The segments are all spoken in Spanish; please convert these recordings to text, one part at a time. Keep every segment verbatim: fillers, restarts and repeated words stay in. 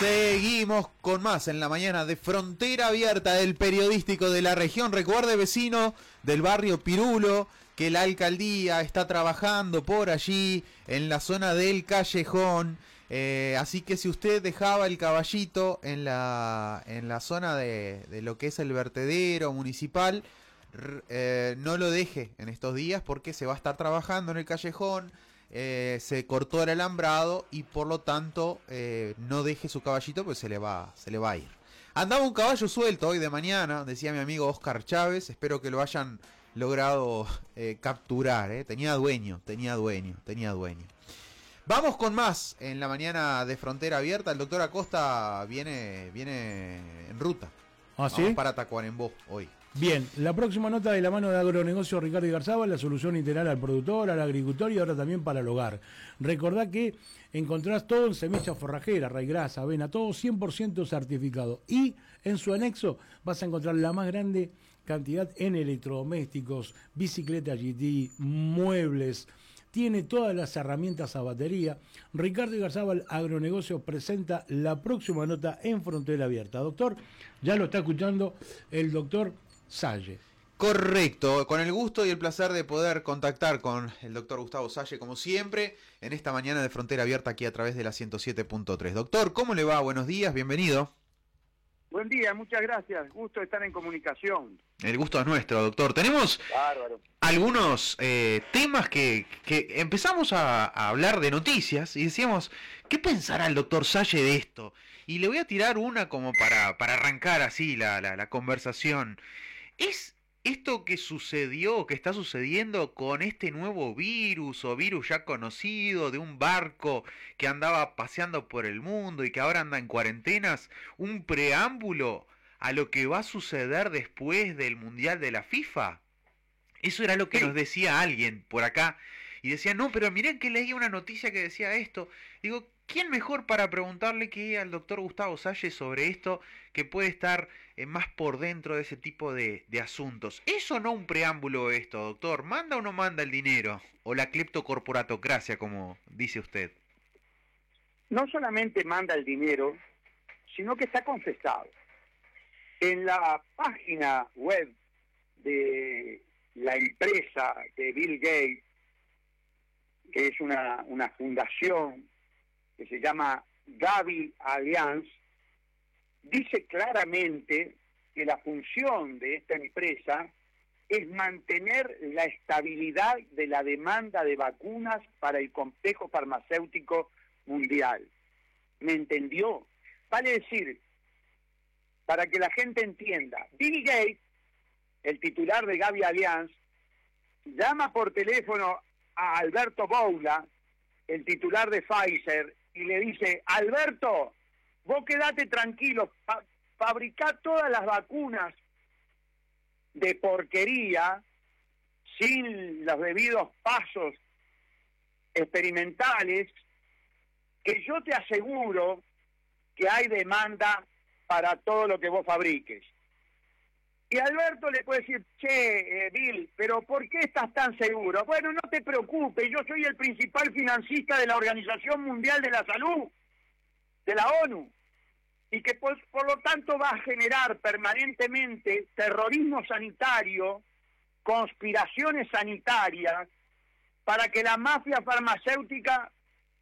Seguimos con más en la mañana de Frontera Abierta, del periodístico de la región. Recuerde, vecino del barrio Pirulo, que la alcaldía está trabajando por allí en la zona del Callejón. Eh, así que si usted dejaba el caballito en la, en la zona de, de lo que es el vertedero municipal, eh, no lo deje en estos días porque se va a estar trabajando en el Callejón. Eh, se cortó el alambrado y por lo tanto eh, no deje su caballito, pues se le va, se le va a ir. Andaba un caballo suelto hoy de mañana, decía mi amigo Oscar Chávez, espero que lo hayan logrado eh, capturar, eh. tenía dueño, tenía dueño, tenía dueño. Vamos con más en la mañana de Frontera Abierta. El doctor Acosta viene, viene en ruta. ¿Ah, sí? Vamos para Tacuarembó hoy. Bien, la próxima nota de la mano de Agronegocio Ricardo Igarzábal, la solución integral al productor, al agricultor y ahora también para el hogar. Recordá que encontrás todo en semillas forrajeras, raigrasa, avena, todo cien por ciento certificado. Y en su anexo vas a encontrar la más grande cantidad en electrodomésticos, bicicletas G T, muebles. Tiene todas las herramientas a batería. Ricardo Igarzábal, Agronegocio, presenta la próxima nota en Frontera Abierta. Doctor, ya lo está escuchando el doctor Salle. Correcto, con el gusto y el placer de poder contactar con el doctor Gustavo Salle, como siempre, en esta mañana de Frontera Abierta aquí a través de la ciento siete punto tres. Doctor, ¿cómo le va? Buenos días, bienvenido. Buen día, muchas gracias. Gusto de estar en comunicación. El gusto es nuestro, doctor. Tenemos Bárbaro. algunos eh, temas que, que empezamos a, a hablar de noticias y decíamos, ¿qué pensará el doctor Salle de esto? Y le voy a tirar una como para, para arrancar así la, la, la conversación. ¿Es esto que sucedió, que está sucediendo con este nuevo virus o virus ya conocido de un barco que andaba paseando por el mundo y que ahora anda en cuarentenas, un preámbulo a lo que va a suceder después del Mundial de la FIFA? Eso era lo que nos decía alguien por acá. Y decía, no, pero miren que leí una noticia que decía esto. Digo, ¿quién mejor para preguntarle que al doctor Gustavo Salle sobre esto, que puede estar eh, más por dentro de ese tipo de, de asuntos? ¿Eso no un preámbulo esto, doctor? ¿Manda o no manda el dinero? ¿O la cleptocorporatocracia, como dice usted? No solamente manda el dinero, sino que está confesado. En la página web de la empresa de Bill Gates, que es una, una fundación que se llama Gavi Alliance, dice claramente que la función de esta empresa es mantener la estabilidad de la demanda de vacunas para el complejo farmacéutico mundial. ¿Me entendió? Vale decir, para que la gente entienda, Bill Gates, el titular de Gavi Alliance, llama por teléfono a Alberto Boula, el titular de Pfizer, y le dice, Alberto, vos quedate tranquilo, fa fabricá todas las vacunas de porquería, sin los debidos pasos experimentales, que yo te aseguro que hay demanda para todo lo que vos fabriques. Y Alberto le puede decir, che, eh, Bill, pero ¿por qué estás tan seguro? Bueno, no te preocupes, yo soy el principal financista de la Organización Mundial de la Salud, de la ONU, y que por, por lo tanto va a generar permanentemente terrorismo sanitario, conspiraciones sanitarias, para que la mafia farmacéutica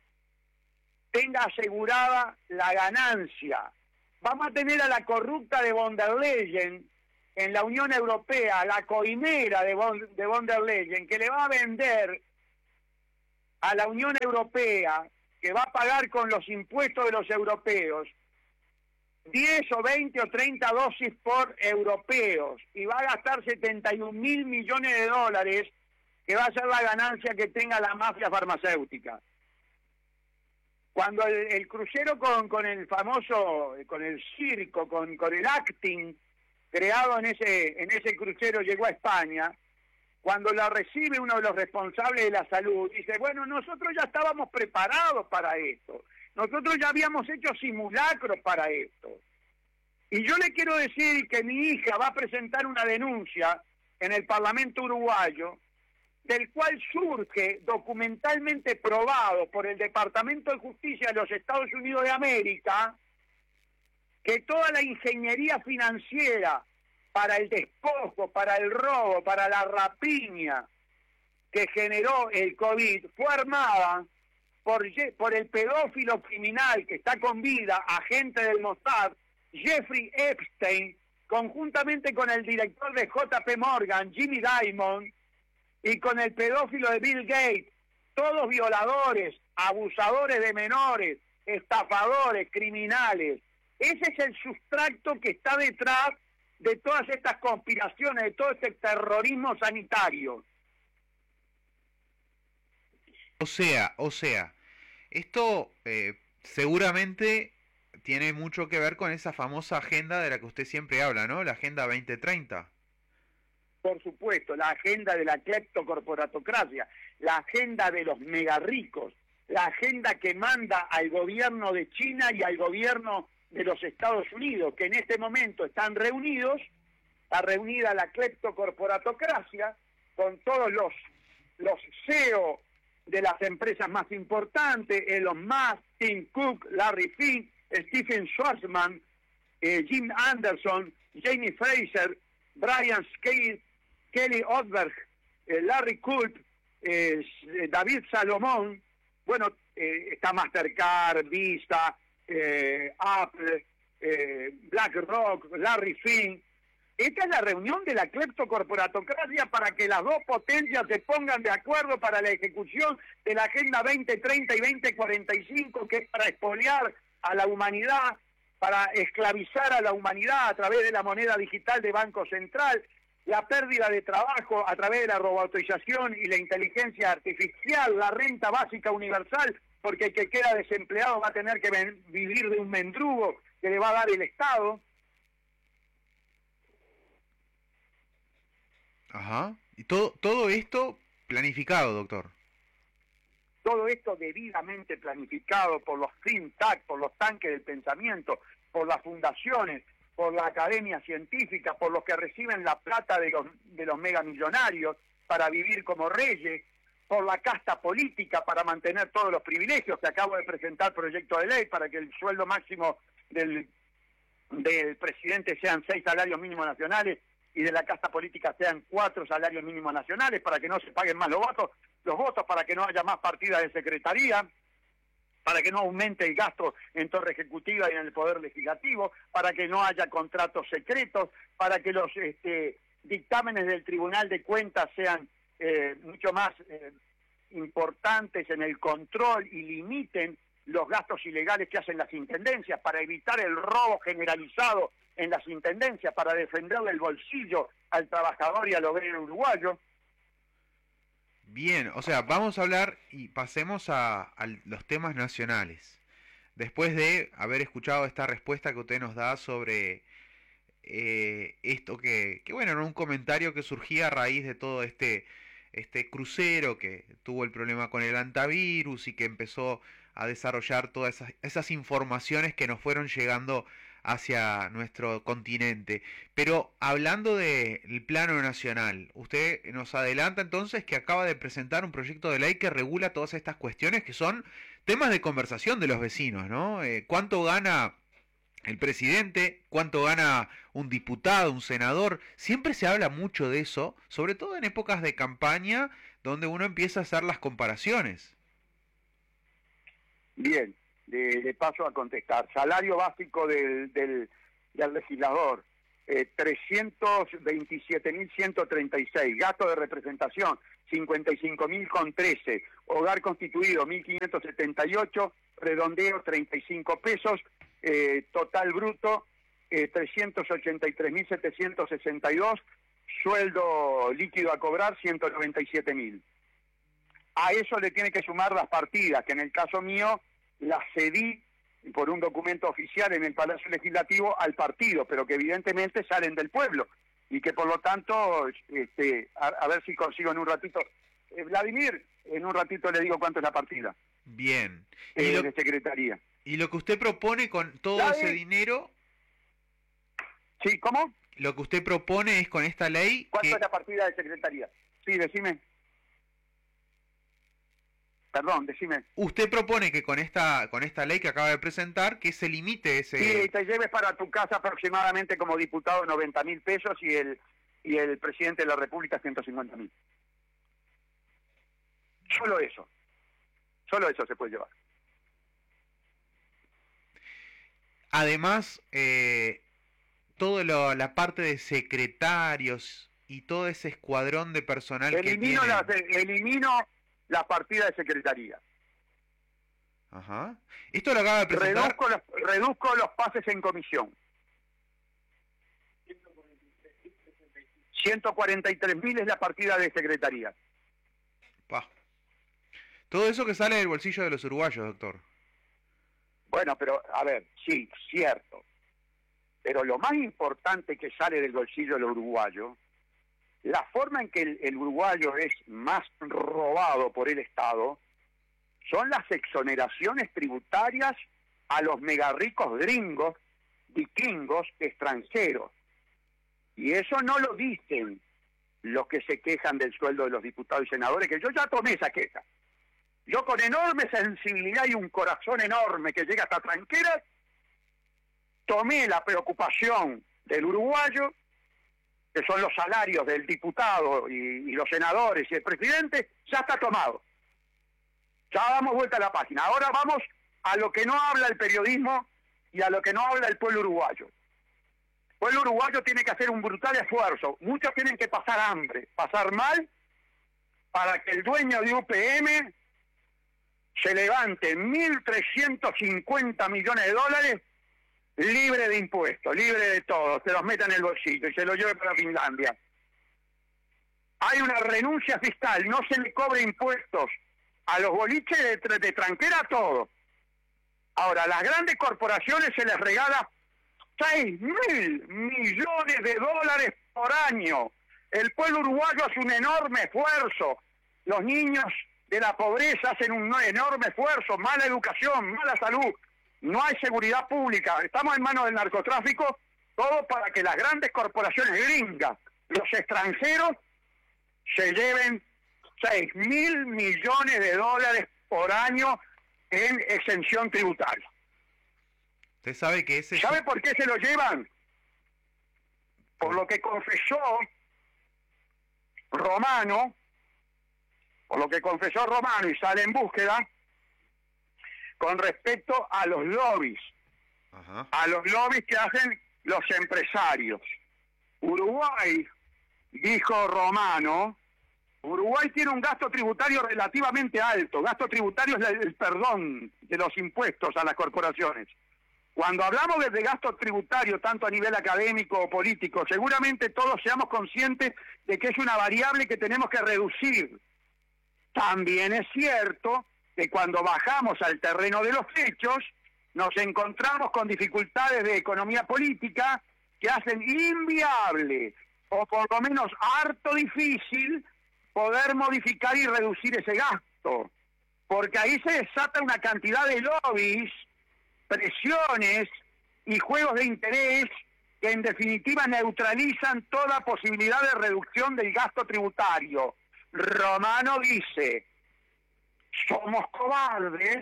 tenga asegurada la ganancia. Vamos a tener a la corrupta de von der Leyen en la Unión Europea, la coimera de von, de von der Leyen, que le va a vender a la Unión Europea, que va a pagar con los impuestos de los europeos, diez o veinte o treinta dosis por europeos, y va a gastar setenta y un mil millones de dólares, que va a ser la ganancia que tenga la mafia farmacéutica. Cuando el, el crucero con, con el famoso, con el circo, con, con el acting creado en ese, en ese crucero llegó a España, cuando la recibe uno de los responsables de la salud, dice, bueno, nosotros ya estábamos preparados para esto, nosotros ya habíamos hecho simulacros para esto. Y yo le quiero decir que mi hija va a presentar una denuncia en el Parlamento uruguayo, del cual surge documentalmente probado por el Departamento de Justicia de los Estados Unidos de América que toda la ingeniería financiera para el despojo, para el robo, para la rapiña que generó el COVID fue armada por, por el pedófilo criminal que está con vida, agente del Mossad, Jeffrey Epstein, conjuntamente con el director de J P Morgan, Jimmy Dimon, y con el pedófilo de Bill Gates, todos violadores, abusadores de menores, estafadores, criminales. Ese es el sustracto que está detrás de todas estas conspiraciones, de todo este terrorismo sanitario. O sea, o sea, esto eh, seguramente tiene mucho que ver con esa famosa agenda de la que usted siempre habla, ¿no? La Agenda veinte treinta. Por supuesto, la agenda de la cleptocorporatocracia, la agenda de los mega ricos, la agenda que manda al gobierno de China y al gobierno de los Estados Unidos, que en este momento están reunidos, está reunida la cleptocorporatocracia con todos los, los C E O de las empresas más importantes, Elon Musk, Tim Cook, Larry Fink, Stephen Schwarzman, eh, Jim Anderson, Jamie Fraser, Brian Scale, Kelly Odberg, eh, Larry Culp, eh, David Salomón, bueno, eh, está Mastercard, Visa, eh, Apple, eh, BlackRock, Larry Fink. Esta es la reunión de la cleptocorporatocracia para que las dos potencias se pongan de acuerdo para la ejecución de la Agenda veinte treinta y veinte cuarenta y cinco, que es para expoliar a la humanidad, para esclavizar a la humanidad a través de la moneda digital de Banco Central, la pérdida de trabajo a través de la robotización y la inteligencia artificial, la renta básica universal, porque el que queda desempleado va a tener que vivir de un mendrugo que le va a dar el Estado. Ajá. Y todo, todo esto planificado, doctor. Todo esto debidamente planificado por los think tanks, por los tanques del pensamiento, por las fundaciones, por la academia científica, por los que reciben la plata de los, de los megamillonarios para vivir como reyes, por la casta política para mantener todos los privilegios, que acabo de presentar proyecto de ley para que el sueldo máximo del, del presidente sean seis salarios mínimos nacionales y de la casta política sean cuatro salarios mínimos nacionales, para que no se paguen más los votos, los votos, para que no haya más partidas de secretaría, para que no aumente el gasto en torre ejecutiva y en el poder legislativo, para que no haya contratos secretos, para que los este, dictámenes del Tribunal de Cuentas sean eh, mucho más eh, importantes en el control y limiten los gastos ilegales que hacen las intendencias, para evitar el robo generalizado en las intendencias, para defenderle el bolsillo al trabajador y al obrero uruguayo. Bien, o sea, vamos a hablar y pasemos a, a los temas nacionales. Después de haber escuchado esta respuesta que usted nos da sobre eh, esto que, que, bueno, era un comentario que surgía a raíz de todo este, este crucero que tuvo el problema con el antivirus y que empezó a desarrollar todas esas, esas informaciones que nos fueron llegando hacia nuestro continente. Pero hablando del plano nacional, usted nos adelanta entonces que acaba de presentar un proyecto de ley que regula todas estas cuestiones que son temas de conversación de los vecinos, ¿no? Eh, ¿Cuánto gana el presidente? ¿Cuánto gana un diputado, un senador? Siempre se habla mucho de eso, sobre todo en épocas de campaña, donde uno empieza a hacer las comparaciones. Bien. De, de paso a contestar. Salario básico del, del, del legislador, eh, trescientos veintisiete mil ciento treinta y seis. Gasto de representación, cincuenta y cinco mil con trece. Hogar constituido, mil quinientos setenta y ocho. Redondeo, treinta y cinco pesos. Eh, total bruto, eh, trescientos ochenta y tres mil setecientos sesenta y dos. Sueldo líquido a cobrar, ciento noventa y siete mil. A eso le tiene que sumar las partidas, que en el caso mío las cedí por un documento oficial en el Palacio Legislativo al partido, pero que evidentemente salen del pueblo y que por lo tanto, este, a, a ver si consigo en un ratito. Eh, Vladimir, en un ratito le digo cuánto es la partida. Bien. ¿Y eh, lo, de secretaría. ¿Y lo que usted propone con todo ¿Sabe? ese dinero? Sí, ¿cómo? Lo que usted propone es con esta ley... ¿Cuánto que... es la partida de secretaría? Sí, decime. Perdón, decime. Usted propone que con esta con esta ley que acaba de presentar, que se limite ese... Sí, te lleves para tu casa aproximadamente como diputado noventa mil pesos y el y el presidente de la República ciento cincuenta mil. Solo eso. Solo eso se puede llevar. Además, eh, toda la parte de secretarios y todo ese escuadrón de personal elimino que la, tiene... Elimino la partida de secretaría. Ajá. Esto lo acaba de presentar... Reduzco los, reduzco los pases en comisión. ciento cuarenta y tres mil es la partida de secretaría. Pa. Todo eso que sale del bolsillo de los uruguayos, doctor. Bueno, pero, a ver, sí, cierto. Pero lo más importante que sale del bolsillo de los uruguayos, la forma en que el, el uruguayo es más robado por el Estado, son las exoneraciones tributarias a los megarricos gringos, vikingos, extranjeros. Y eso no lo dicen los que se quejan del sueldo de los diputados y senadores, que yo ya tomé esa queja. Yo con enorme sensibilidad y un corazón enorme que llega hasta tranqueras, tomé la preocupación del uruguayo, que son los salarios del diputado y, y los senadores y el presidente, ya está tomado. Ya damos vuelta a la página. Ahora vamos a lo que no habla el periodismo y a lo que no habla el pueblo uruguayo. El pueblo uruguayo tiene que hacer un brutal esfuerzo. Muchos tienen que pasar hambre, pasar mal, para que el dueño de U P M se levante mil trescientos cincuenta millones de dólares libre de impuestos, libre de todo, se los meta en el bolsillo y se lo lleve para Finlandia. Hay una renuncia fiscal, no se le cobre impuestos a los boliches de, de tranquera, todo. Ahora, a las grandes corporaciones se les regala seis mil millones de dólares por año. El pueblo uruguayo hace un enorme esfuerzo. Los niños de la pobreza hacen un enorme esfuerzo. Mala educación, mala salud. No hay seguridad pública. Estamos en manos del narcotráfico. Todo para que las grandes corporaciones gringas, los extranjeros, se lleven seis mil millones de dólares por año en exención tributaria. Usted sabe que ese... ¿Sabe por qué se lo llevan? Por lo que confesó Romano, por lo que confesó Romano y sale en búsqueda, con respecto a los lobbies, Ajá. a los lobbies que hacen los empresarios. Uruguay, dijo Romano, Uruguay tiene un gasto tributario relativamente alto. Gasto tributario es el perdón de los impuestos a las corporaciones. Cuando hablamos de gasto tributario, tanto a nivel académico o político, seguramente todos seamos conscientes de que es una variable que tenemos que reducir. También es cierto que cuando bajamos al terreno de los hechos, nos encontramos con dificultades de economía política que hacen inviable, o por lo menos harto difícil, poder modificar y reducir ese gasto. Porque ahí se desata una cantidad de lobbies, presiones y juegos de interés que en definitiva neutralizan toda posibilidad de reducción del gasto tributario. Romano dice, somos cobardes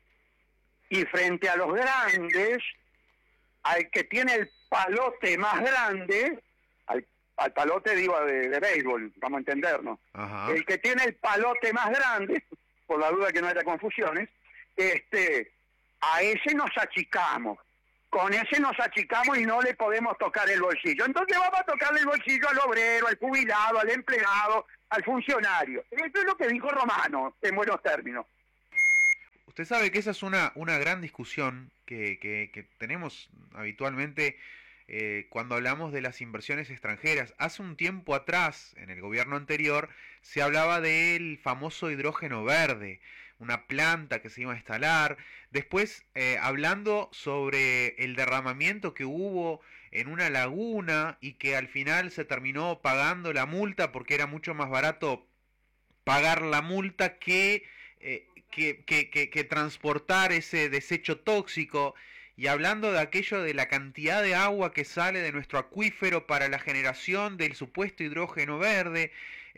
y frente a los grandes, al que tiene el palote más grande, al, al palote digo de, de béisbol, vamos a entendernos, Ajá. el que tiene el palote más grande, por la duda de que no haya confusiones, este, a ese nos achicamos, con ese nos achicamos y no le podemos tocar el bolsillo. Entonces vamos a tocarle el bolsillo al obrero, al jubilado, al empleado, al funcionario. Eso es lo que dijo Romano, en buenos términos. Usted sabe que esa es una, una gran discusión que, que, que tenemos habitualmente eh, cuando hablamos de las inversiones extranjeras. Hace un tiempo atrás, en el gobierno anterior, se hablaba del famoso hidrógeno verde, una planta que se iba a instalar. Después, eh, hablando sobre el derramamiento que hubo en una laguna y que al final se terminó pagando la multa porque era mucho más barato pagar la multa que, eh, que, que, que, que transportar ese desecho tóxico. Y hablando de aquello de la cantidad de agua que sale de nuestro acuífero para la generación del supuesto hidrógeno verde,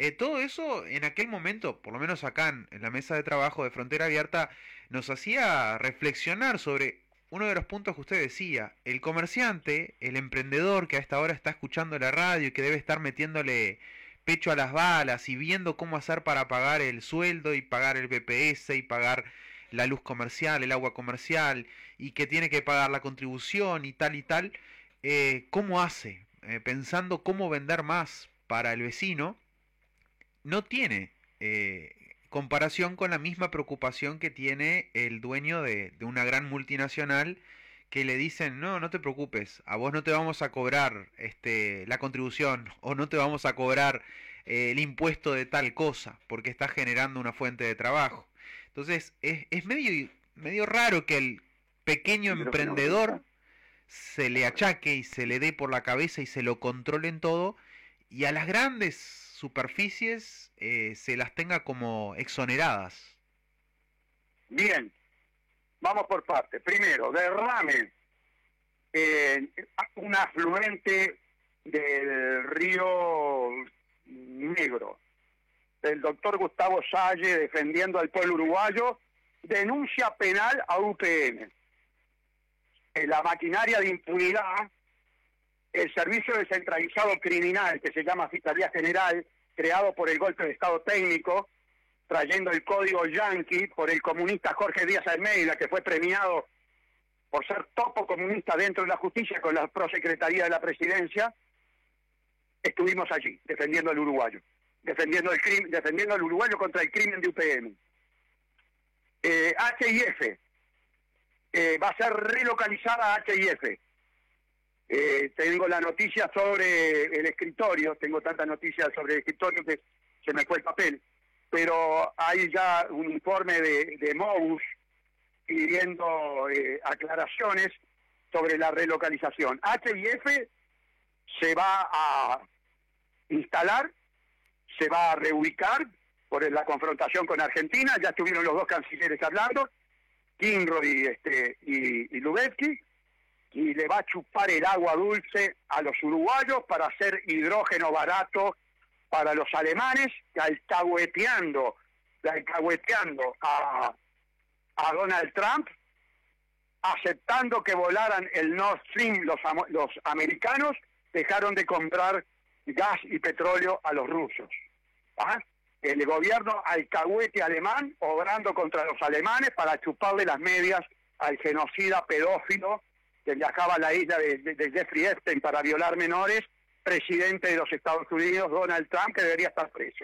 Eh, todo eso en aquel momento, por lo menos acá en, en la mesa de trabajo de Frontera Abierta, nos hacía reflexionar sobre uno de los puntos que usted decía, el comerciante, el emprendedor que a esta hora está escuchando la radio y que debe estar metiéndole pecho a las balas y viendo cómo hacer para pagar el sueldo y pagar el B P S y pagar la luz comercial, el agua comercial y que tiene que pagar la contribución y tal y tal, eh, ¿cómo hace? Eh, pensando cómo vender más para el vecino, no tiene eh, comparación con la misma preocupación que tiene el dueño de, de una gran multinacional que le dicen, no, no te preocupes, a vos no te vamos a cobrar este, la contribución o no te vamos a cobrar eh, el impuesto de tal cosa porque estás generando una fuente de trabajo. Entonces es, es medio, medio raro que el pequeño emprendedor se le achaque y se le dé por la cabeza y se lo controlen todo, y a las grandes superficies eh, se las tenga como exoneradas. Bien, vamos por partes. Primero, derrame, eh, un afluente del río Negro. El doctor Gustavo Salle, defendiendo al pueblo uruguayo, denuncia penal a U P M. En la maquinaria de impunidad, el servicio descentralizado criminal que se llama Fiscalía General, creado por el golpe de Estado técnico, trayendo el código yanqui por el comunista Jorge Díaz Almeida, que fue premiado por ser topo comunista dentro de la justicia con la prosecretaría de la presidencia, estuvimos allí, defendiendo al uruguayo, defendiendo el crimen, defendiendo al uruguayo contra el crimen de U P M. Eh, H I F, eh, va a ser relocalizada a H I F. Eh, tengo la noticia sobre el escritorio, tengo tantas noticias sobre el escritorio que se me fue el papel, pero hay ya un informe de, de Mobus pidiendo eh, aclaraciones sobre la relocalización. H I F se va a instalar, se va a reubicar por la confrontación con Argentina, ya estuvieron los dos cancilleres hablando, Kinroy este, y, y Lubezki, y le va a chupar el agua dulce a los uruguayos para hacer hidrógeno barato para los alemanes, alcahueteando, alcahueteando a, a Donald Trump, aceptando que volaran el Nord Stream los, los americanos, dejaron de comprar gas y petróleo a los rusos. ¿Ah? El gobierno alcahuete alemán obrando contra los alemanes para chuparle las medias al genocida pedófilo que viajaba a la isla de, de, de Jeffrey Epstein para violar menores, presidente de los Estados Unidos, Donald Trump, que debería estar preso.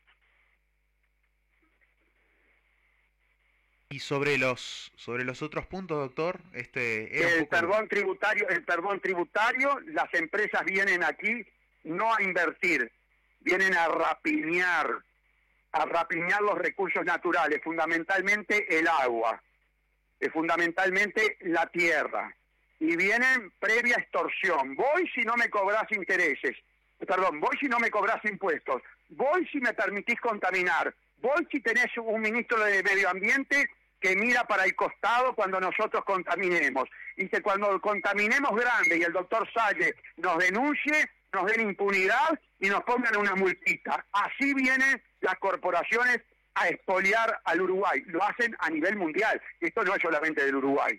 Y sobre los sobre los otros puntos, doctor, este era el un poco... perdón tributario, el perdón tributario, las empresas vienen aquí no a invertir, vienen a rapiñar, a rapiñar los recursos naturales, fundamentalmente el agua, eh, fundamentalmente la tierra. Y vienen previa extorsión. Voy si no me cobras intereses. Perdón, voy si no me cobras impuestos. Voy si me permitís contaminar. Voy si tenés un ministro de Medio Ambiente que mira para el costado cuando nosotros contaminemos. Y que cuando contaminemos grande y el doctor Salle nos denuncie, nos den impunidad y nos pongan una multita. Así vienen las corporaciones a expoliar al Uruguay. Lo hacen a nivel mundial. Esto no es solamente del Uruguay.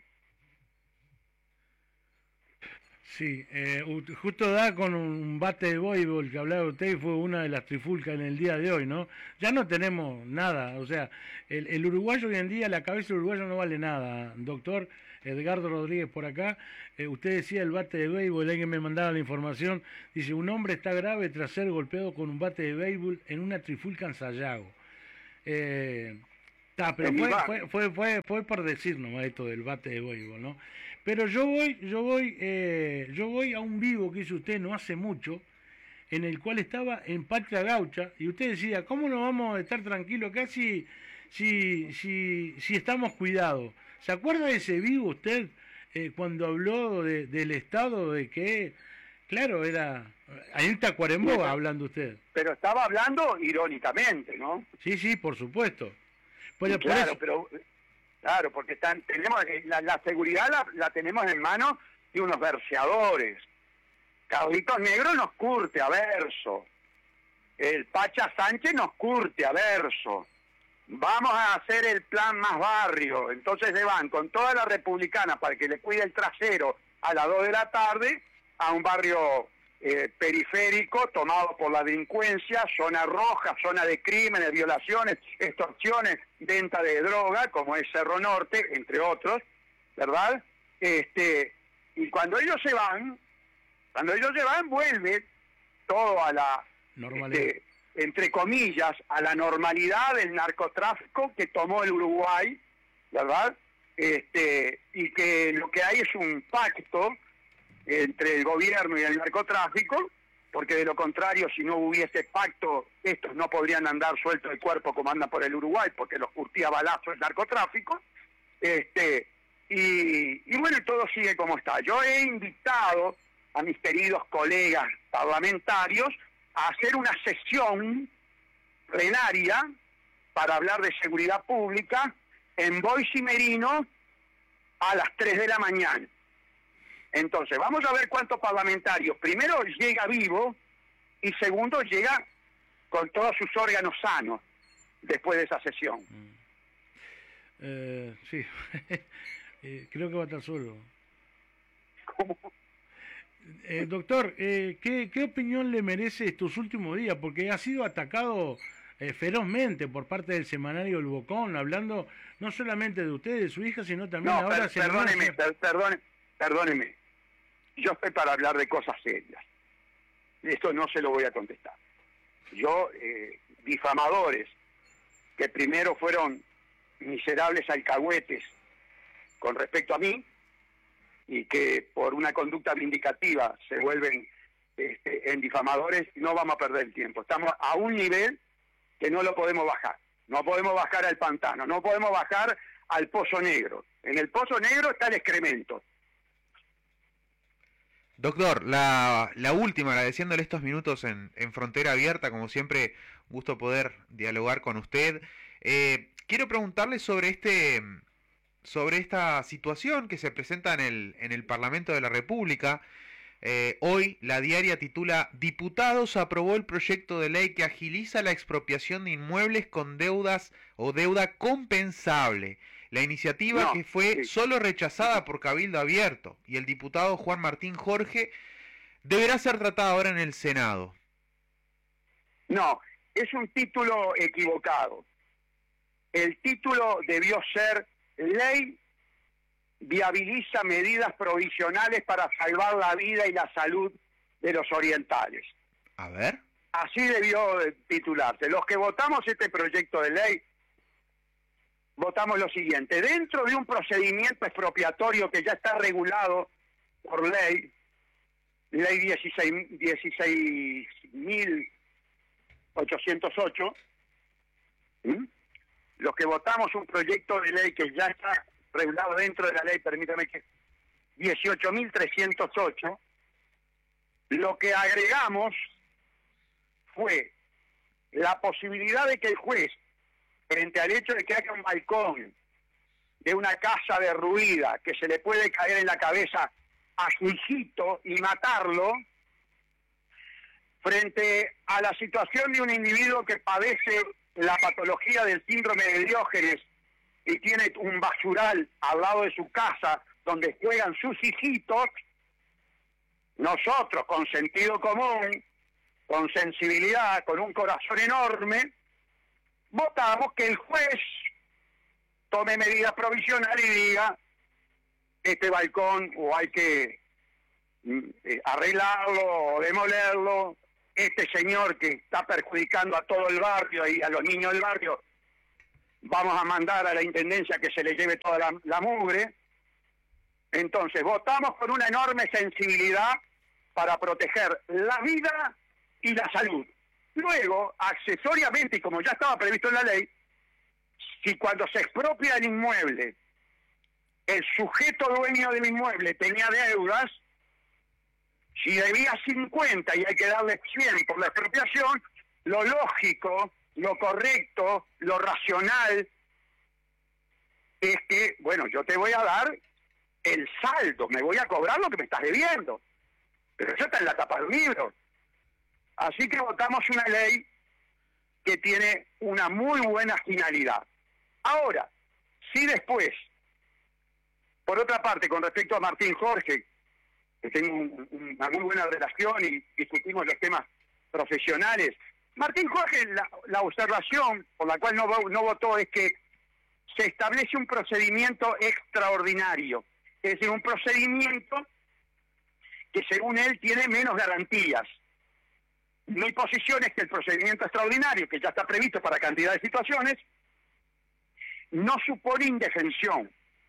Sí, eh, justo da con un bate de voleibol que hablaba usted y fue una de las trifulcas en el día de hoy, ¿no? Ya no tenemos nada, o sea, el, el uruguayo hoy en día, la cabeza del uruguayo no vale nada. Doctor Edgardo Rodríguez por acá, eh, usted decía el bate de béisbol, alguien me mandaba la información, dice, un hombre está grave tras ser golpeado con un bate de béisbol en una trifulca en Sayago. Eh, ta, pero fue, fue, fue, fue, fue por decir nomás esto del bate de béisbol, ¿no? Pero yo voy, yo voy, eh, yo voy a un vivo que hizo usted no hace mucho, en el cual estaba en Patria Gaucha, y usted decía, ¿cómo no vamos a estar tranquilos acá si, si, si, si estamos cuidados? ¿Se acuerda de ese vivo usted eh, cuando habló de, del Estado, de que, claro, era, ahí en Tacuarembó sí, hablando usted? Pero estaba hablando irónicamente, ¿no? Sí, sí, por supuesto. Pero, claro, por eso, pero... Claro, porque están, tenemos la, la seguridad la, la tenemos en manos de unos verseadores. Carlitos Negro nos curte a verso. el Pacha Sánchez nos curte a verso. Vamos a hacer el plan más barrio. Entonces se van con toda la republicana para que le cuide el trasero a las dos de la tarde a un barrio eh, periférico tomado por la delincuencia, zona roja, zona de crímenes, violaciones, extorsiones, venta de droga, como es Cerro Norte, entre otros, ¿verdad? Este, y cuando ellos se van, cuando ellos se van, vuelve todo a la... Normalidad. Este, entre comillas, a la normalidad del narcotráfico que tomó el Uruguay, ¿verdad? Este, y que lo que hay es un pacto entre el gobierno y el narcotráfico, porque de lo contrario, si no hubiese pacto, estos no podrían andar sueltos de cuerpo como andan por el Uruguay, porque los curtía balazo el narcotráfico. Este, y, y bueno, todo sigue como está. Yo he invitado a mis queridos colegas parlamentarios a hacer una sesión plenaria para hablar de seguridad pública en Boyce y Merino a las tres de la mañana. Entonces, vamos a ver cuántos parlamentarios, primero llega vivo y segundo llega con todos sus órganos sanos después de esa sesión. Mm. Eh, sí, eh, creo que va a estar solo. ¿Cómo? Eh, doctor, eh, ¿qué, ¿qué opinión le merece estos últimos días? Porque ha sido atacado eh, ferozmente por parte del semanario El Bocón, hablando no solamente de usted, de su hija, sino también No, ahora... per, perdóneme, se... per, perdone, perdóneme. Yo estoy para hablar de cosas serias. Esto no se lo voy a contestar. Yo, eh, difamadores, que primero fueron miserables alcahuetes con respecto a mí, y que por una conducta vindicativa se vuelven este, en difamadores, no vamos a perder el tiempo. Estamos a un nivel que no lo podemos bajar. No podemos bajar al pantano, no podemos bajar al pozo negro. En el pozo negro está el excremento. Doctor, la, la última, agradeciéndole estos minutos en, en Frontera Abierta, como siempre, gusto poder dialogar con usted. Eh, quiero preguntarle sobre este... sobre esta situación que se presenta en el, en el Parlamento de la República. Eh, hoy la diaria titula: Diputados aprobó el proyecto de ley que agiliza la expropiación de inmuebles con deudas o deuda compensable. La iniciativa no, que fue sí. solo rechazada por Cabildo Abierto, y el diputado Juan Martín Jorge deberá ser tratada ahora en el Senado. No, es un título equivocado. El título debió ser: Ley viabiliza medidas provisionales para salvar la vida y la salud de los orientales. A ver. Así debió titularse. Los que votamos este proyecto de ley, votamos lo siguiente: dentro de un procedimiento expropiatorio que ya está regulado por ley, ley dieciséis mil ochocientos ocho, ¿sí? Los que votamos un proyecto de ley que ya está regulado dentro de la ley, permítame que, dieciocho mil trescientos ocho, lo que agregamos fue la posibilidad de que el juez, frente al hecho de que haya un balcón de una casa derruida que se le puede caer en la cabeza a su hijito y matarlo, frente a la situación de un individuo que padece la patología del síndrome de Diógenes y tiene un basural al lado de su casa donde juegan sus hijitos, nosotros con sentido común, con sensibilidad, con un corazón enorme, votamos que el juez tome medidas provisionales y diga: este balcón o hay que eh, arreglarlo o demolerlo, este señor que está perjudicando a todo el barrio y a los niños del barrio, vamos a mandar a la intendencia que se le lleve toda la, la mugre. Entonces votamos con una enorme sensibilidad para proteger la vida y la salud. Luego, accesoriamente, y como ya estaba previsto en la ley, si cuando se expropia el inmueble, el sujeto dueño del inmueble tenía deudas, si debía cincuenta y hay que darle cien por la expropiación, lo lógico, lo correcto, lo racional es que, bueno, yo te voy a dar el saldo, me voy a cobrar lo que me estás debiendo. Pero eso está en la tapa del libro. Así que votamos una ley que tiene una muy buena finalidad. Ahora, si después, por otra parte, con respecto a Martín Jorge, que tengo un, una muy buena relación y discutimos los temas profesionales, Martín Jorge, la, la observación por la cual no, no votó es que se establece un procedimiento extraordinario, es decir, un procedimiento que según él tiene menos garantías. Mi posición es que el procedimiento extraordinario, que ya está previsto para cantidad de situaciones, no supone indefensión.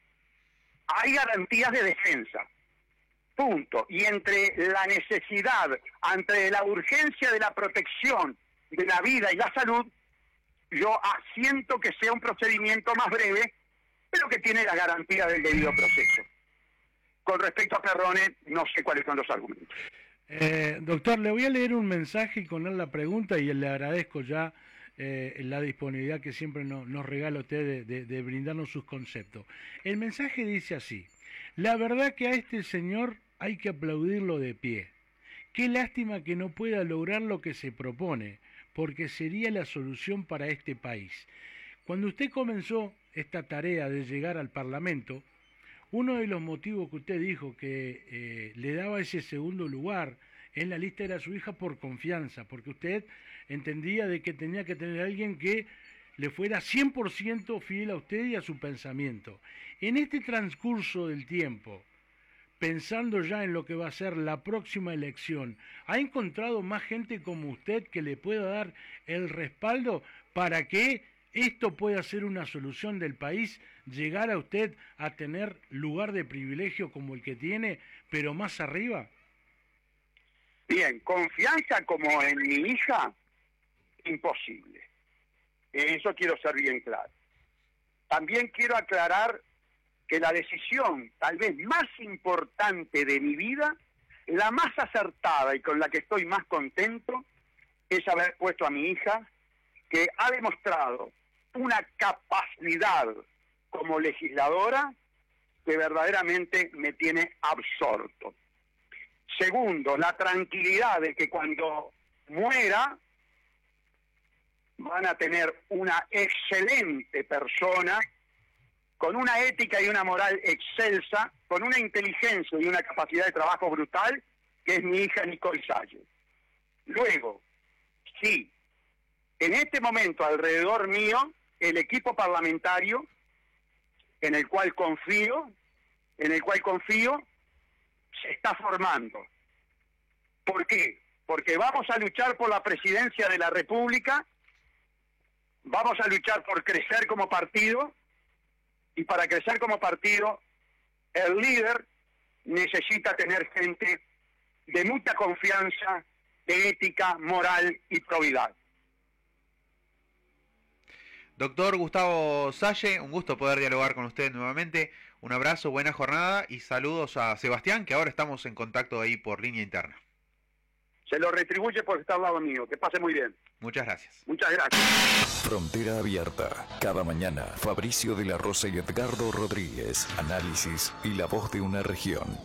Hay garantías de defensa. Punto. Y entre la necesidad, entre la urgencia de la protección de la vida y la salud, yo asiento que sea un procedimiento más breve, pero que tiene la garantía del debido proceso. Con respecto a Perrone, no sé cuáles son los argumentos. Eh, doctor, le voy a leer un mensaje y con él la pregunta, y le agradezco ya eh, la disponibilidad que siempre no, nos regala usted de, de, de brindarnos sus conceptos. El mensaje dice así: la verdad que a este señor hay que aplaudirlo de pie. Qué lástima que no pueda lograr lo que se propone, porque sería la solución para este país. Cuando usted comenzó esta tarea de llegar al Parlamento, uno de los motivos que usted dijo que eh, le daba ese segundo lugar en la lista era su hija por confianza, porque usted entendía de que tenía que tener a alguien que le fuera cien por ciento fiel a usted y a su pensamiento. En este transcurso del tiempo, pensando ya en lo que va a ser la próxima elección, ¿ha encontrado más gente como usted que le pueda dar el respaldo para que esto pueda ser una solución del país, llegar a usted a tener lugar de privilegio como el que tiene, pero más arriba? Bien, confianza como en mi hija, imposible. En eso quiero ser bien claro. También quiero aclarar que la decisión tal vez más importante de mi vida, la más acertada y con la que estoy más contento, es haber puesto a mi hija, que ha demostrado una capacidad como legisladora que verdaderamente me tiene absorto. Segundo, la tranquilidad de que cuando muera van a tener una excelente persona, con una ética y una moral excelsa, con una inteligencia y una capacidad de trabajo brutal, que es mi hija Nicole Salle. Luego, sí, en este momento alrededor mío, el equipo parlamentario, en el cual confío, en el cual confío, se está formando. ¿Por qué? Porque vamos a luchar por la presidencia de la República, vamos a luchar por crecer como partido, y para crecer como partido, el líder necesita tener gente de mucha confianza, de ética, moral y probidad. Doctor Gustavo Salle, un gusto poder dialogar con usted nuevamente. Un abrazo, buena jornada y saludos a Sebastián, que ahora estamos en contacto ahí por línea interna. Se lo retribuye porque está al lado mío. Que pase muy bien. Muchas gracias. Muchas gracias. Frontera Abierta. Cada mañana, Fabricio de la Rosa y Edgardo Rodríguez. Análisis y la voz de una región.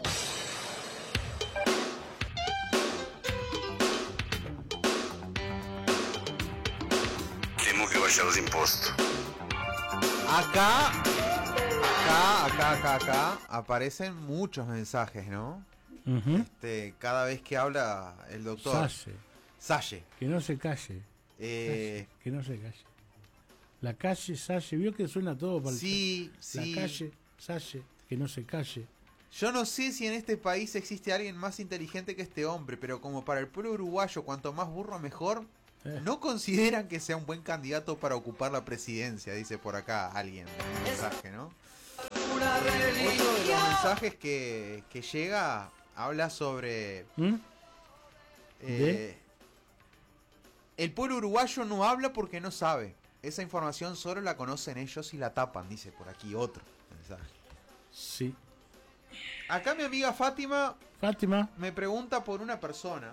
Temo que vaya los impuestos. Acá, acá, acá, acá, acá aparecen muchos mensajes, ¿no? Uh-huh. Este, cada vez que habla el doctor Salle. Salle. Que no se calle. Eh, Salle, que no se calle. La calle, Salle. ¿Vio que suena todo para el sí, La sí. calle, Salle. Que no se calle. Yo no sé si en este país existe alguien más inteligente que este hombre, pero como para el pueblo uruguayo, cuanto más burro mejor, Eh. no consideran que sea un buen candidato para ocupar la presidencia, dice por acá alguien en un mensaje, ¿no? Otro de los mensajes que, que llega habla sobre... ¿Mm? Eh, el pueblo uruguayo no habla porque no sabe. Esa información solo la conocen ellos y la tapan, dice por aquí otro mensaje. Sí. Acá mi amiga Fátima Fátima. me pregunta por una persona.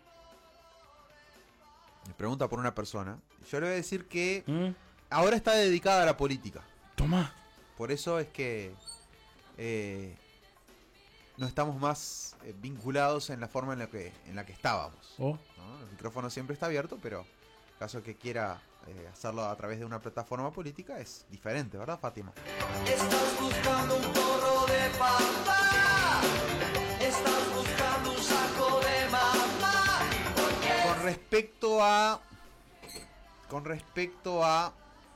Me pregunta por una persona. Yo le voy a decir que ¿Mm? ahora está dedicada a la política. Tomá. Por eso es que eh, no estamos más eh, vinculados en la forma en la que, en la que estábamos. Oh. ¿no? El micrófono siempre está abierto, pero caso que quiera eh, hacerlo a través de una plataforma política, es diferente, ¿verdad, Fátima? Estás buscando un porro de papá, estás buscando un saco de mamá. Porque... Con respecto a... Con respecto a...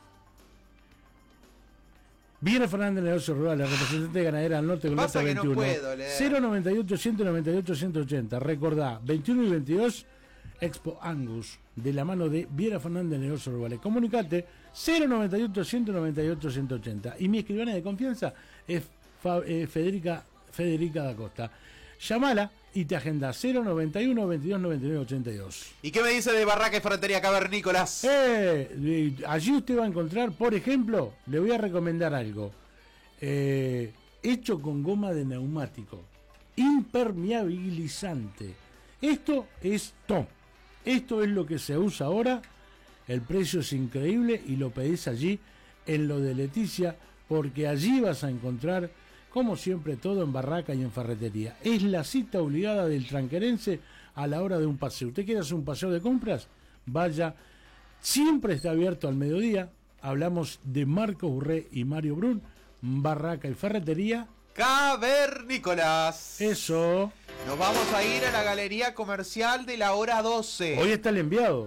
Viene Fernández Negocio Rural, la representante ganadera del norte con Pasa nota que no veintiuno. puedo leer. cero noventa y ocho, ciento noventa y ocho, ciento ochenta. Recordá, veintiuno y veintidós, Expo Angus, de la mano de Viera Fernández Negocio Rural. Comunicate cero noventa y ocho, ciento noventa y ocho, ciento ochenta. Y mi escribana de confianza es Fa- eh, Federica, Federica da Costa. Llamala y te agenda cero noventa y uno, veintidós, noventa y nueve, ochenta y dos. ¿Y qué me dice de Barraca y Ferretería Cavernícolas? Eh, eh, allí usted va a encontrar, por ejemplo, le voy a recomendar algo. Eh, hecho con goma de neumático. Impermeabilizante. Esto es top. Esto es lo que se usa ahora. El precio es increíble y lo pedís allí en lo de Leticia, porque allí vas a encontrar, como siempre, todo en Barraca y en Ferretería. Es la cita obligada del tranquerense a la hora de un paseo. ¿Usted quiere hacer un paseo de compras? Vaya, siempre está abierto al mediodía. Hablamos de Marco Burré y Mario Brun, Barraca y Ferretería. Cavernícolas. Eso. Nos vamos a ir a la galería comercial de la hora doce. Hoy está el enviado.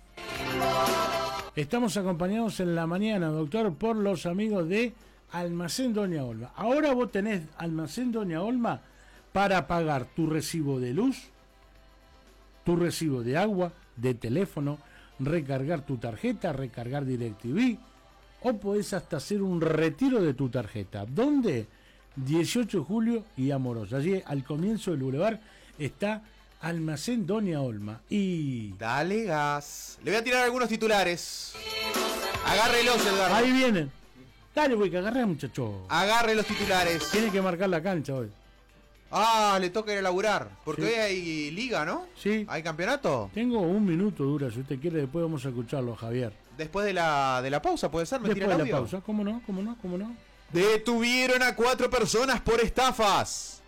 Estamos acompañados en la mañana, doctor, por los amigos de Almacén Doña Olma. Ahora vos tenés Almacén Doña Olma para pagar tu recibo de luz, tu recibo de agua, de teléfono, recargar tu tarjeta, recargar DirecTV, o podés hasta hacer un retiro de tu tarjeta. ¿Dónde? dieciocho de julio y Amorosa. Allí al comienzo del bulevar está Almacén Doña Olma. Y... Dale gas. Le voy a tirar algunos titulares. Agárrelos, Edgardo. ahí vienen. Dale, güey, que agarré, muchacho. Agarre los titulares. Tiene que marcar la cancha hoy. Ah, le toca ir a laburar. Porque Sí. hoy hay liga, ¿no? Sí. ¿Hay campeonato? Tengo un minuto dura, si usted quiere, después vamos a escucharlo, Javier. Después de la, de la pausa, ¿puede ser? ¿Me tira Después el de la audio? pausa, ¿cómo no? ¿Cómo no? ¿Cómo no? Detuvieron a cuatro personas por estafas.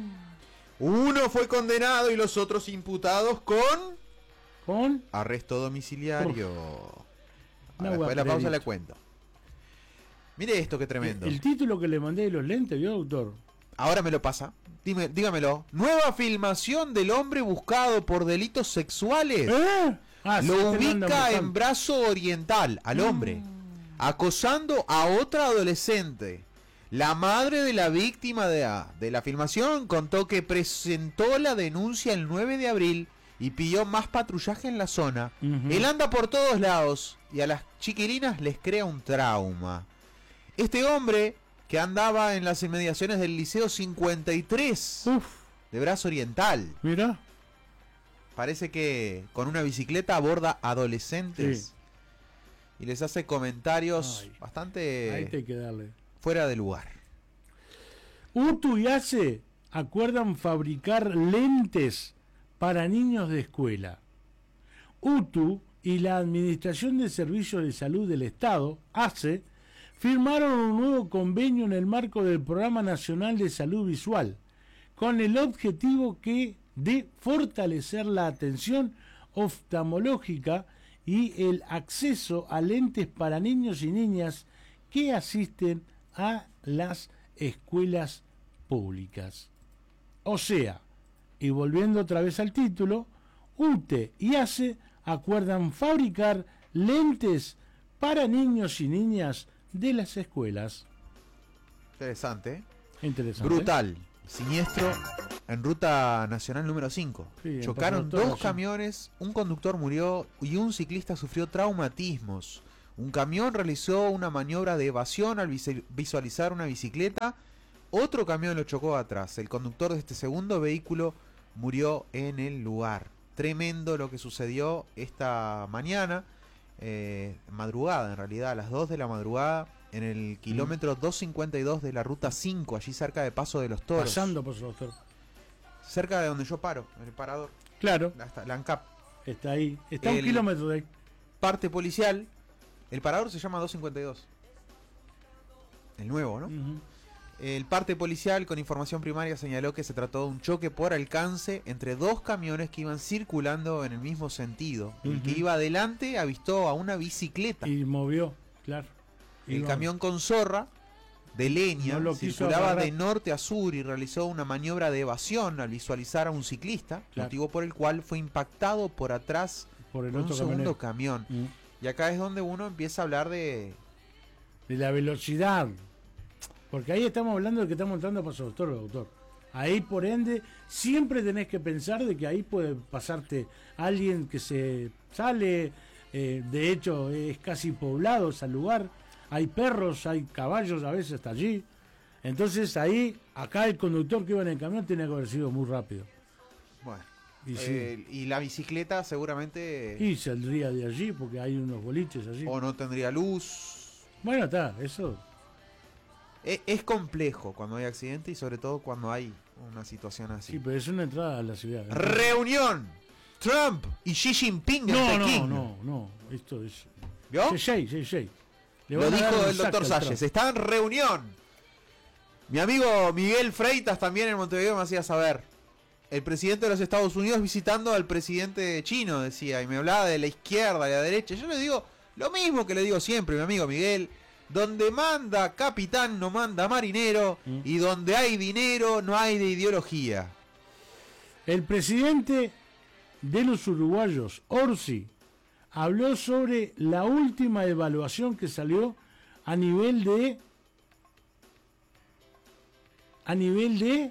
Uno fue condenado y los otros imputados con Con... arresto domiciliario. Una Después de la guapredito. pausa le cuento. Mire esto, qué tremendo. El título que le mandé de los lentes, ¿vio, doctor? Ahora me lo pasa. Dime, dígamelo. Nueva filmación del hombre buscado por delitos sexuales. ¿Eh? Ah, sí, Lo este lo andan ubica en buscando. brazo oriental al hombre, acosando a otra adolescente. La madre de la víctima de, de la filmación contó que presentó la denuncia el nueve de abril y pidió más patrullaje en la zona. Ujú. Él anda por todos lados y a las chiquilinas les crea un trauma. Este hombre, que andaba en las inmediaciones del Liceo cincuenta y tres Uf, de brazo oriental, mira. parece que con una bicicleta aborda adolescentes Sí. y les hace comentarios Ay. bastante Ahí te hay que darle. fuera de lugar. Utu y ACE acuerdan fabricar lentes para niños de escuela. Utu y la Administración de Servicios de Salud del Estado, ACE, firmaron un nuevo convenio en el marco del Programa Nacional de Salud Visual, con el objetivo que de fortalecer la atención oftalmológica y el acceso a lentes para niños y niñas que asisten a las escuelas públicas. O sea, y volviendo otra vez al título, UTE y ACE acuerdan fabricar lentes para niños y niñas de las escuelas. Interesante, ¿eh? Interesante. Brutal. Siniestro en ruta nacional número cinco. Sí, en Chocaron Paso Doctor, dos sí. camiones, un conductor murió y un ciclista sufrió traumatismos. Un camión realizó una maniobra de evasión al visi- visualizar una bicicleta. Otro camión lo chocó atrás. El conductor de este segundo vehículo murió en el lugar. Tremendo lo que sucedió esta mañana, eh, madrugada en realidad, a las dos de la madrugada, en el kilómetro doscientos cincuenta y dos de la ruta cinco, allí cerca de Paso de los Toros. Pasando por su doctor. Cerca de donde yo paro, en el parador, Claro, la, la ANCAP. está ahí. Está a un El- kilómetro de ahí. Parte policial, el parador se llama doscientos cincuenta y dos. El nuevo, ¿no? Ujú. El parte policial con información primaria señaló que se trató de un choque por alcance entre dos camiones que iban circulando en el mismo sentido. Uh-huh. El que iba adelante avistó a una bicicleta. Y movió, claro. El Iba. camión con zorra de leña No circulaba de norte a sur y realizó una maniobra de evasión al visualizar a un ciclista, claro. motivo por el cual fue impactado por atrás por el por otro un segundo camionero. camión. Mm. Y acá es donde uno empieza a hablar de... de la velocidad. Porque ahí estamos hablando de que está montando paso doctor, doctor. Ahí, por ende, siempre tenés que pensar de que ahí puede pasarte alguien que se sale, eh, de hecho es casi poblado ese lugar, hay perros, hay caballos a veces hasta allí. Entonces ahí, acá el conductor que iba en el camión tiene que haber sido muy rápido. Bueno, y, eh, sí. y la bicicleta seguramente... Y saldría de allí porque hay unos boliches allí. O no tendría luz. Bueno, está, eso... Es, es complejo cuando hay accidente y sobre todo cuando hay una situación así. Sí, pero es una entrada a la ciudad. Reunión. Trump y Xi Jinping no, en Pekín. No, no, no, esto es... ¿Vio? Sí, sí, sí, sí. Lo dijo el doctor Salles. Está en reunión. Mi amigo Miguel Freitas también en Montevideo me hacía saber. El presidente de los Estados Unidos visitando al presidente chino, decía, y me hablaba de la izquierda y la derecha. Yo le digo lo mismo que le digo siempre, mi amigo Miguel. Donde manda capitán no manda marinero, mm. y donde hay dinero no hay de ideología. El presidente de los uruguayos, Orsi, habló sobre la última evaluación que salió a nivel de a nivel de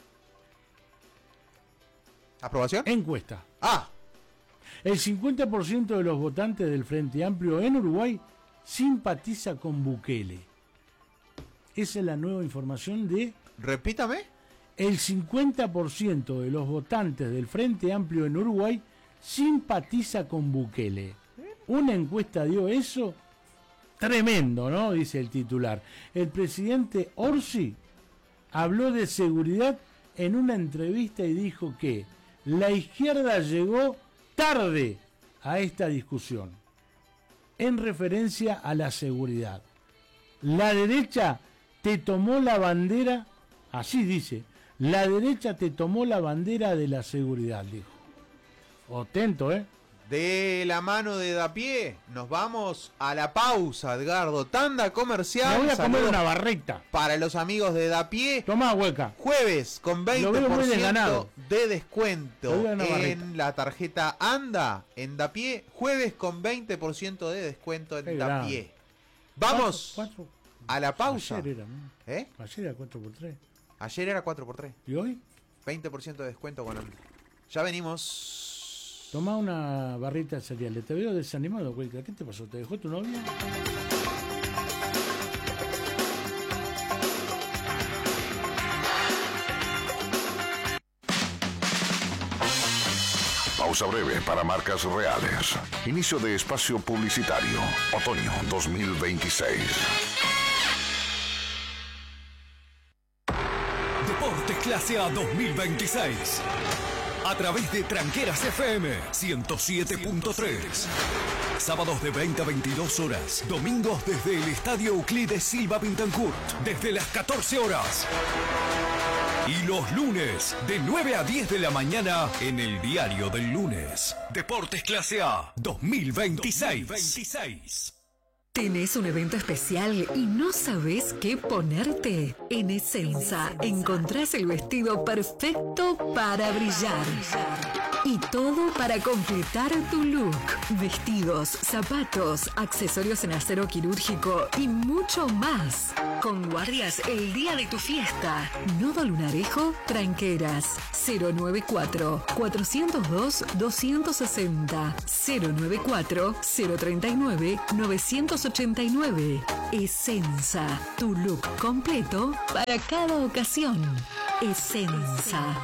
¿aprobación? Encuesta. Ah. El cincuenta por ciento de los votantes del Frente Amplio en Uruguay simpatiza con Bukele. Esa es la nueva información de... Repítame. El cincuenta por ciento de los votantes del Frente Amplio en Uruguay simpatiza con Bukele. Una encuesta dio eso. Tremendo, ¿no? Dice el titular. El presidente Orsi habló de seguridad en una entrevista y dijo que la izquierda llegó tarde a esta discusión en referencia a la seguridad. La derecha te tomó la bandera, así dice, la derecha te tomó la bandera de la seguridad, dijo. Atento, ¿eh? De la mano de Dapié, nos vamos a la pausa, Edgardo. Tanda comercial. Me voy a comer una barrita. Para los amigos de Dapié. Tomá, hueca. Jueves con veinte por ciento de descuento en la tarjeta ANDA en Dapié. Jueves con veinte por ciento de descuento en Dapié. Vamos ¿Cuatro, cuatro? a la pausa. Ayer era, ¿no? ¿Eh? Ayer era cuatro por tres. Ayer era cuatro por tres. ¿Y hoy? veinte por ciento de descuento con ANDA. Ya venimos. Tomá una barrita de cereal. Te veo desanimado, Cuelca. ¿Qué te pasó? ¿Te dejó tu novia? Pausa breve para marcas reales. Inicio de espacio publicitario. Otoño dos mil veintiséis. Deportes Clase A dos mil veintiséis. A través de Tranqueras F M ciento siete punto tres. Sábados de veinte a veintidós horas. Domingos desde el Estadio Euclides Silva Pintancourt. Desde las catorce horas. Y los lunes de nueve a diez de la mañana en el Diario del Lunes. Deportes Clase A dos mil veintiséis. ¿Tenés un evento especial y no sabés qué ponerte? En Essenza encontrás el vestido perfecto para brillar. Y todo para completar tu look. Vestidos, zapatos, accesorios en acero quirúrgico y mucho más. Con guardias el día de tu fiesta. Nodo Lunarejo, Tranqueras. cero noventa y cuatro, cuatrocientos dos, doscientos sesenta. cero noventa y cuatro, cero treinta y nueve, novecientos ochenta y nueve. Essenza, tu look completo para cada ocasión. Essenza.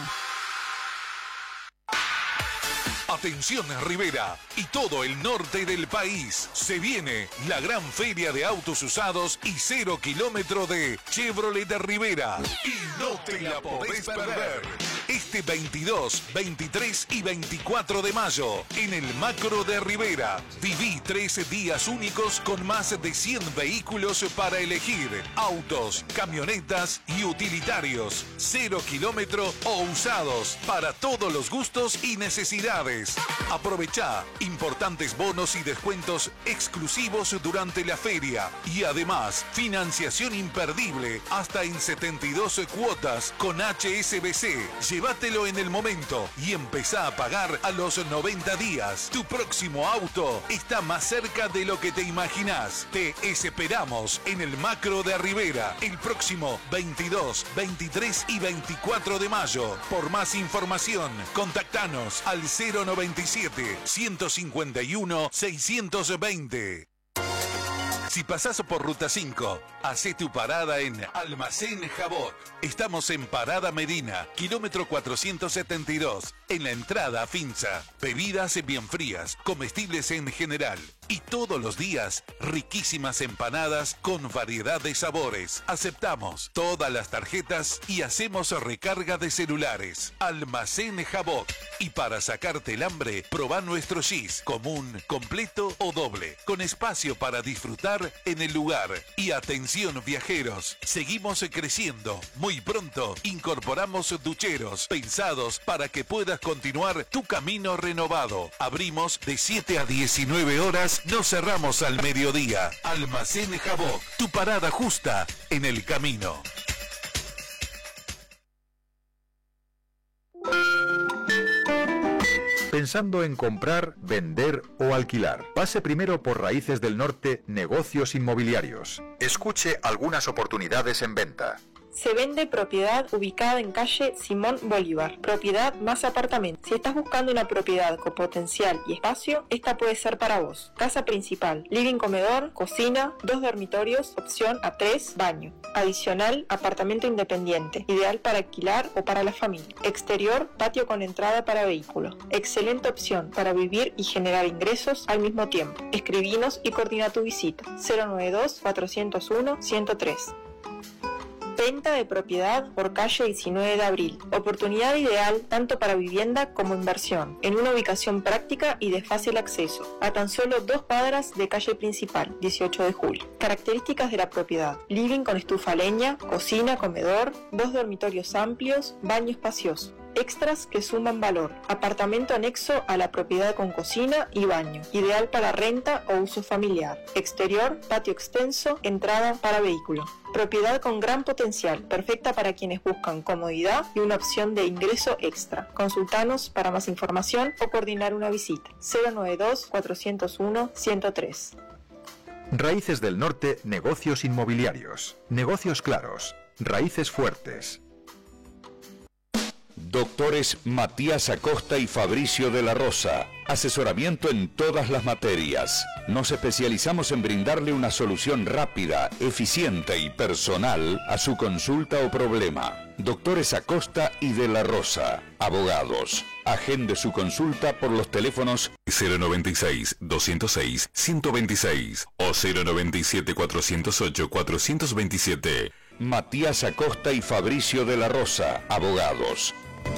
Atención Rivera y todo el norte del país. Se viene la gran feria de autos usados y cero kilómetro de Chevrolet de Rivera. Y no te la podés perder. este veintidós, veintitrés y veinticuatro de mayo en el Macro de Rivera. Viví trece días únicos con más de cien vehículos para elegir. Autos, camionetas y utilitarios. Cero kilómetro o usados para todos los gustos y necesidades. Aprovechá importantes bonos y descuentos exclusivos durante la feria. Y además, financiación imperdible hasta en setenta y dos cuotas con H S B C. Llévatelo en el momento y empezá a pagar a los noventa días. Tu próximo auto está más cerca de lo que te imaginás. Te esperamos en el Macro de Rivera el próximo veintidós, veintitrés y veinticuatro de mayo. Por más información, contactanos al cero noventa y siete, ciento cincuenta y uno, seiscientos veinte. Si pasás por Ruta cinco, hacé tu parada en Almacén Jabot. Estamos en Parada Medina, kilómetro cuatrocientos setenta y dos, en la entrada a Finza. Bebidas bien frías, comestibles en general. Y todos los días, riquísimas empanadas con variedad de sabores. Aceptamos todas las tarjetas y hacemos recarga de celulares. Almacén Jabot. Y para sacarte el hambre, probá nuestro gis, común, completo o doble, con espacio para disfrutar en el lugar. Y atención viajeros, seguimos creciendo. Muy pronto incorporamos ducheros pensados para que puedas continuar tu camino renovado. Abrimos de siete a diecinueve horas, no cerramos al mediodía. Almacén Jabot, tu parada justa en el camino. Pensando en comprar, vender o alquilar. Pase primero por Raíces del Norte Negocios Inmobiliarios. Escuche algunas oportunidades en venta. Se vende propiedad ubicada en calle Simón Bolívar, propiedad más apartamento. Si estás buscando una propiedad con potencial y espacio, esta puede ser para vos. Casa principal, living comedor, cocina, dos dormitorios, opción a tres, baño. Adicional, apartamento independiente, ideal para alquilar o para la familia. Exterior, patio con entrada para vehículos. Excelente opción para vivir y generar ingresos al mismo tiempo. Escribinos y coordina tu visita. cero noventa y dos, cuatrocientos uno, ciento tres. Venta de propiedad por calle diecinueve de abril. Oportunidad ideal tanto para vivienda como inversión, en una ubicación práctica y de fácil acceso, a tan solo dos cuadras de calle principal, dieciocho de julio. Características de la propiedad: living con estufa a leña, cocina, comedor, dos dormitorios amplios, baño espacioso. Extras que suman valor: apartamento anexo a la propiedad con cocina y baño, ideal para renta o uso familiar. Exterior, patio extenso, entrada para vehículo. Propiedad con gran potencial, perfecta para quienes buscan comodidad y una opción de ingreso extra. Consultanos para más información o coordinar una visita. cero noventa y dos, cuatrocientos uno, ciento tres. Raíces del Norte Negocios Inmobiliarios. Negocios claros. Raíces fuertes. Doctores Matías Acosta y Fabricio de la Rosa. Asesoramiento en todas las materias. Nos especializamos en brindarle una solución rápida, eficiente y personal a su consulta o problema. Doctores Acosta y de la Rosa. Abogados. Agende su consulta por los teléfonos cero noventa y seis, doscientos seis, ciento veintiséis o cero noventa y siete, cuatrocientos ocho, cuatrocientos veintisiete. Matías Acosta y Fabricio de la Rosa. Abogados.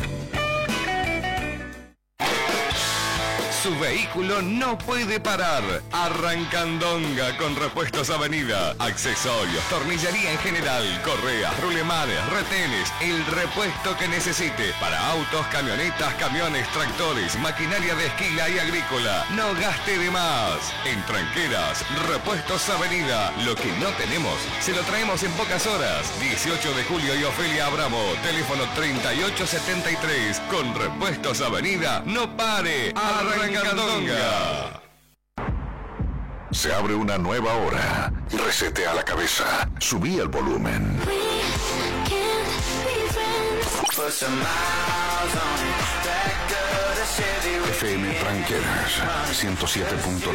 Su vehículo no puede parar. Arrancandonga con Repuestos Avenida. Accesorios, tornillería en general, correas, rulemanes, retenes, el repuesto que necesite para autos, camionetas, camiones, tractores, maquinaria de esquila y agrícola. No gaste de más. En Tranqueras, Repuestos Avenida. Lo que no tenemos, se lo traemos en pocas horas. dieciocho de julio y Ofelia Abramo. Teléfono treinta y ocho setenta y tres. Con Repuestos Avenida, no pare. Arrancandonga. Se abre una nueva hora. Resetea la cabeza. Subí el volumen. F M Tranqueras ciento siete punto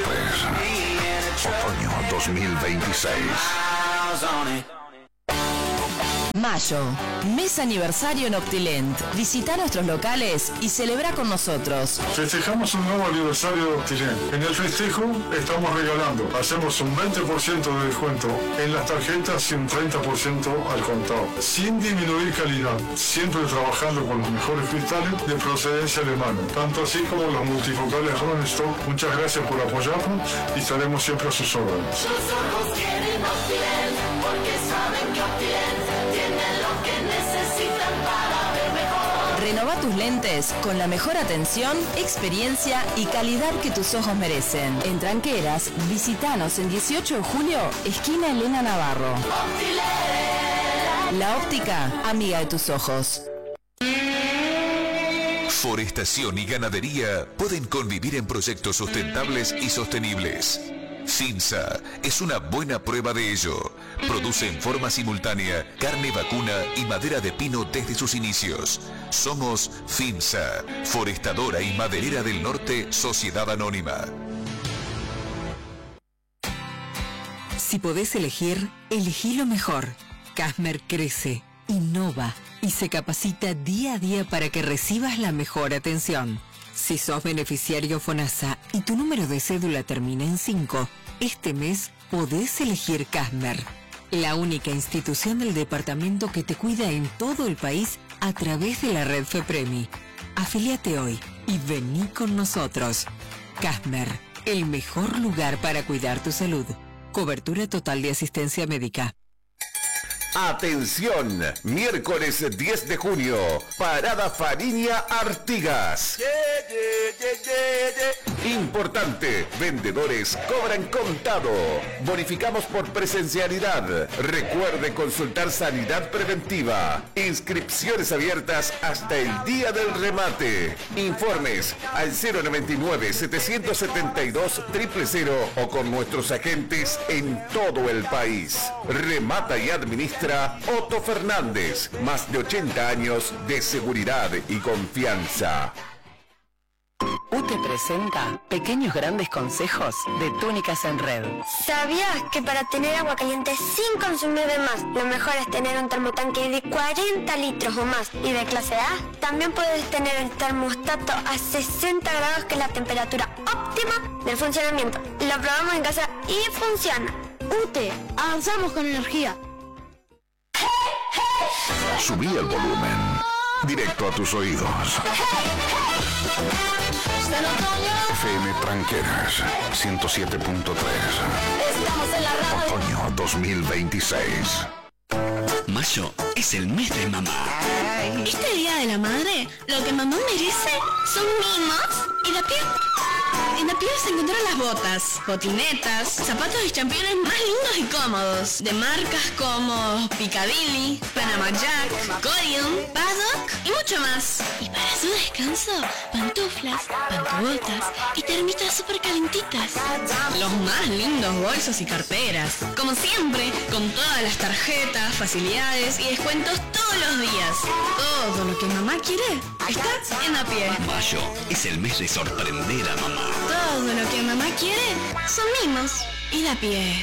tres. Otoño dos mil veintiséis. Mayo, mes aniversario en Optilent. Visita nuestros locales y celebra con nosotros. Festejamos un nuevo aniversario de Optilent. En el festejo estamos regalando. Hacemos un veinte por ciento de descuento en las tarjetas y un treinta por ciento al contado. Sin disminuir calidad. Siempre trabajando con los mejores cristales de procedencia alemana. Tanto así como los multifocales Ronestock. Muchas gracias por apoyarnos y estaremos siempre a sus órdenes. Tus ojos quieren Optilent porque saben que Optilent tienen lo que necesitan para ver mejor. Renova tus lentes con la mejor atención, experiencia y calidad que tus ojos merecen. En Tranqueras, visitanos en dieciocho de julio, esquina Elena Navarro. Optilent. La óptica, amiga de tus ojos. Forestación y ganadería pueden convivir en proyectos sustentables y sostenibles. FINSA es una buena prueba de ello. Produce en forma simultánea carne vacuna y madera de pino desde sus inicios. Somos FINSA, Forestadora y Maderera del Norte, Sociedad Anónima. Si podés elegir, elegí lo mejor. Casmer crece, innova y se capacita día a día para que recibas la mejor atención. Si sos beneficiario FONASA y tu número de cédula termina en cinco, este mes podés elegir Casmer, la única institución del departamento que te cuida en todo el país a través de la red FEPREMI. Afíliate hoy y vení con nosotros. Casmer, el mejor lugar para cuidar tu salud. Cobertura total de asistencia médica. Atención, miércoles diez de junio, Parada Fariña Artigas. Importante, vendedores cobran contado. Bonificamos por presencialidad. Recuerde consultar sanidad preventiva. Inscripciones abiertas hasta el día del remate. Informes al cero noventa y nueve, setecientos setenta y dos, cero cero cero o con nuestros agentes en todo el país. Remata y administra Otto Fernández, más de ochenta años de seguridad y confianza. U T E presenta Pequeños Grandes Consejos de Túnicas en Red. ¿Sabías que para tener agua caliente sin consumir de más, lo mejor es tener un termotanque de cuarenta litros o más y de clase A? También puedes tener el termostato a sesenta grados, que es la temperatura óptima del funcionamiento. Lo probamos en casa y funciona. U T E, avanzamos con energía. Subí el volumen, directo a tus oídos. F M Tranqueras, ciento siete punto tres. Estamos en la radio. Otoño dos mil veintiséis. Mayo es el mes de mamá. Este día de la madre, lo que mamá merece son mimos y la piel. En la piel se encontraron las botas, botinetas, zapatos y championes más lindos y cómodos, de marcas como Piccadilly, Panama Jack, Codium, Paddock y mucho más. Y para su descanso, pantuflas, pantubotas y termitas súper calentitas. Los más lindos bolsos y carteras, como siempre, con todas las tarjetas, facilidades y descuentos todos los días. Todo lo que mamá quiere está en la piel. Mayo es el mes de sorprender a mamá. Todo lo que mamá quiere son mimos y da pie.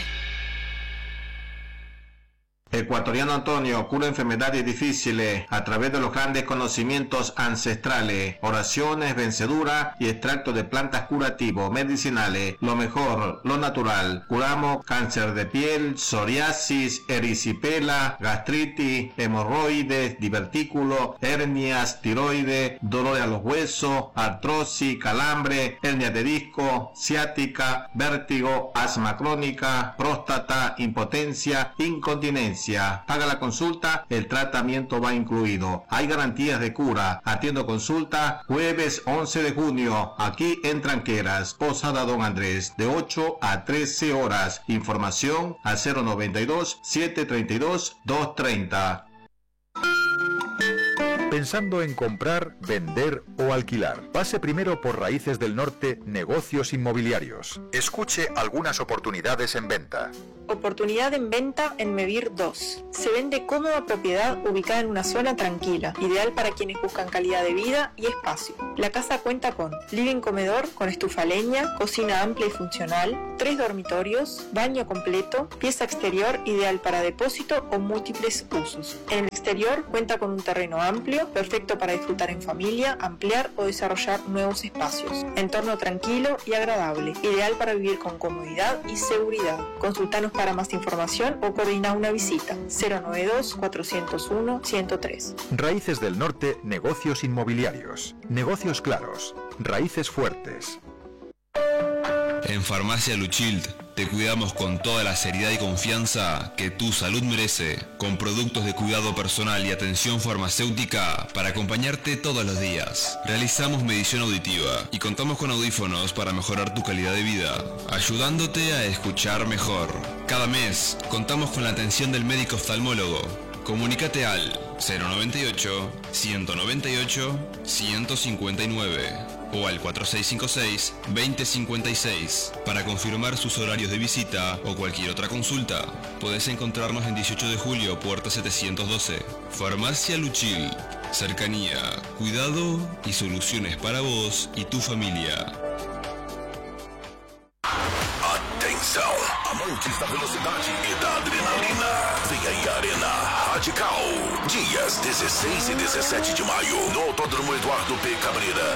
Ecuatoriano Antonio cura enfermedades difíciles a través de los grandes conocimientos ancestrales, oraciones, vencedura y extractos de plantas curativos, medicinales, lo mejor, lo natural. Curamos cáncer de piel, psoriasis, erisipela, gastritis, hemorroides, divertículos, hernias, tiroides, dolor a los huesos, artrosis, calambre, hernia de disco, ciática, vértigo, asma crónica, próstata, impotencia, incontinencia. Haga la consulta, el tratamiento va incluido. Hay garantías de cura. Atiendo consulta jueves once de junio, aquí en Tranqueras, Posada Don Andrés, de ocho a trece horas. Información al cero noventa y dos, setecientos treinta y dos, doscientos treinta. pensando en comprar, vender o alquilar? Pase primero por Raíces del Norte Negocios Inmobiliarios. Escuche algunas oportunidades en venta. Oportunidad en venta en Mevir dos. Se vende cómoda propiedad ubicada en una zona tranquila, ideal para quienes buscan calidad de vida y espacio. La casa cuenta con living comedor con estufa a leña, cocina amplia y funcional, tres dormitorios, baño completo, pieza exterior ideal para depósito o múltiples usos. En el exterior cuenta con un terreno amplio, perfecto para disfrutar en familia, ampliar o desarrollar nuevos espacios. Entorno tranquilo y agradable, ideal para vivir con comodidad y seguridad. Consultanos para más información o coordinar una visita. cero noventa y dos, cuatrocientos uno, ciento tres. Raíces del Norte Negocios Inmobiliarios. Negocios claros. Raíces fuertes. En Farmacia Luchild te cuidamos con toda la seriedad y confianza que tu salud merece, con productos de cuidado personal y atención farmacéutica para acompañarte todos los días. Realizamos medición auditiva y contamos con audífonos para mejorar tu calidad de vida, ayudándote a escuchar mejor. Cada mes contamos con la atención del médico oftalmólogo. Comunícate al cero noventa y ocho, ciento noventa y ocho, ciento cincuenta y nueve o al cuatro seis cinco seis, veinte cincuenta y seis para confirmar sus horarios de visita o cualquier otra consulta. Podés encontrarnos en dieciocho de julio, puerta setecientos doce. Farmacia Luchil. Cercanía, cuidado y soluciones para vos y tu familia. Atenção, amantes da velocidade e da adrenalina. Vem aí a Arena Radical. Dias dezesseis e dezessete de maio, no Autódromo Eduardo P. Cabreira,